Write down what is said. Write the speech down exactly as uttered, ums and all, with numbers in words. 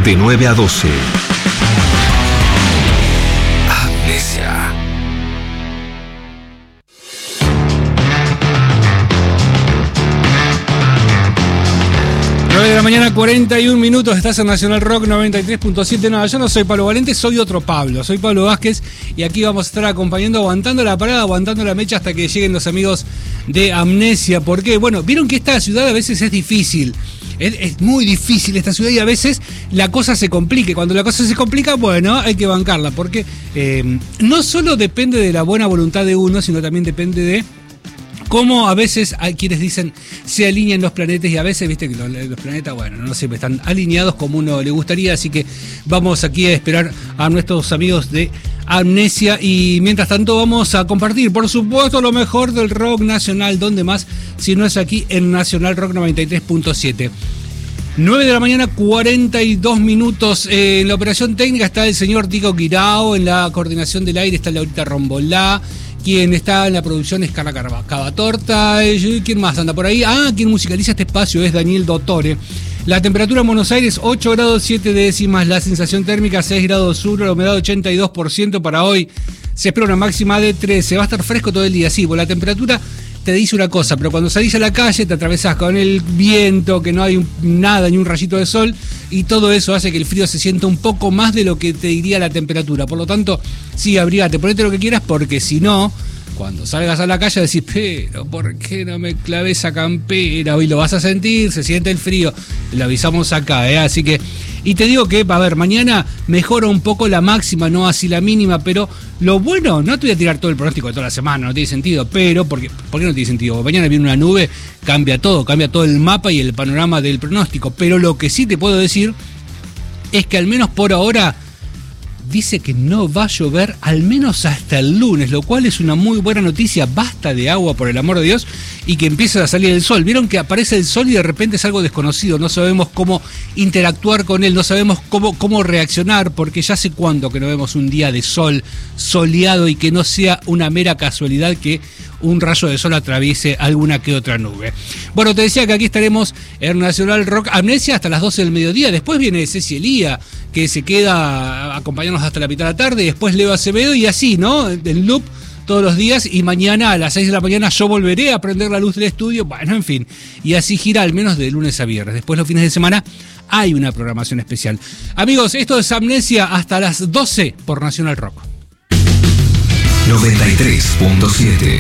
de nueve a doce. Amnesia. nueve de la mañana, cuarenta y un minutos, estás en Nacional Rock noventa y tres punto siete. No, yo no soy Pablo Valente, soy otro Pablo, soy Pablo Vázquez y aquí vamos a estar acompañando, aguantando la parada, aguantando la mecha hasta que lleguen los amigos de Amnesia. ¿Por qué? Bueno, vieron que esta ciudad a veces es difícil, es, es muy difícil esta ciudad y a veces la cosa se complica. Cuando la cosa se complica, bueno, hay que bancarla, porque eh, no solo depende de la buena voluntad de uno, sino también depende de cómo a veces hay quienes dicen se alinean los planetas y a veces, viste, que los, los planetas, bueno, no siempre están alineados como uno le gustaría, así que vamos aquí a esperar a nuestros amigos de Amnesia y mientras tanto vamos a compartir, por supuesto, lo mejor del rock nacional, donde más, si no es aquí en Nacional Rock noventa y tres punto siete. nueve de la mañana, cuarenta y dos minutos. Eh, en la operación técnica está el señor Tico Guirao, en la coordinación del aire está Laurita Rombolá. Quien está en la producción es Carla Cavatorta. ¿Quién más anda por ahí? Ah, quien musicaliza este espacio es Daniel Dottore. La temperatura en Buenos Aires, ocho grados siete décimas. La sensación térmica, seis grados sur. La humedad, ochenta y dos por ciento para hoy. Se espera una máxima de trece. Va a estar fresco todo el día. Sí, pues la temperatura te dice una cosa, pero cuando salís a la calle te atravesás con el viento, que no hay un, nada, ni un rayito de sol, y todo eso hace que el frío se sienta un poco más de lo que te diría la temperatura. Por lo tanto, sí, abrigate, ponete lo que quieras, porque si no, cuando salgas a la calle decís, pero ¿por qué no me clavé esa campera? Hoy lo vas a sentir, se siente el frío. Lo avisamos acá, ¿eh? Así que, y te digo que, a ver, mañana mejora un poco la máxima, no así la mínima, pero lo bueno, no te voy a tirar todo el pronóstico de toda la semana, no tiene sentido, pero, porque, ¿por qué no tiene sentido? Mañana viene una nube, cambia todo, cambia todo el mapa y el panorama del pronóstico, pero lo que sí te puedo decir es que al menos por ahora dice que no va a llover al menos hasta el lunes, lo cual es una muy buena noticia. Basta de agua, por el amor de Dios, y que empiece a salir el sol. Vieron que aparece el sol y de repente es algo desconocido, no sabemos cómo interactuar con él, no sabemos cómo, cómo reaccionar, porque ya hace cuánto que no vemos un día de sol soleado y que no sea una mera casualidad que un rayo de sol atraviese alguna que otra nube. Bueno, te decía que aquí estaremos en Nacional Rock Amnesia hasta las doce del mediodía. Después viene Ceci Elía, que se queda a acompañarnos hasta la mitad de la tarde. Después Leo Acevedo y así, ¿no? En loop todos los días. Y mañana a las seis de la mañana yo volveré a prender la luz del estudio. Bueno, en fin. Y así gira al menos de lunes a viernes. Después los fines de semana hay una programación especial. Amigos, esto es Amnesia hasta las doce por Nacional Rock. noventa y tres punto siete